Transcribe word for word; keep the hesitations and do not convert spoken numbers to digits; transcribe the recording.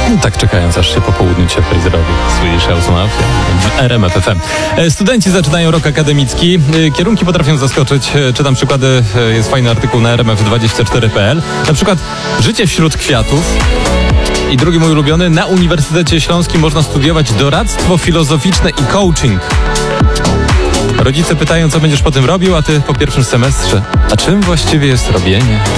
Tak czekając, aż się po południu cieplej zrobi. Swedish House Mafia w R M F F M. E, Studenci zaczynają rok akademicki. E, Kierunki potrafią zaskoczyć. E, Czytam przykłady. E, Jest fajny artykuł na R M F dwadzieścia cztery kropka p l. Na przykład życie wśród kwiatów. I drugi mój ulubiony. Na Uniwersytecie Śląskim można studiować doradztwo filozoficzne i coaching. Rodzice pytają, co będziesz po tym robił, a ty po pierwszym semestrze. A czym właściwie jest robienie?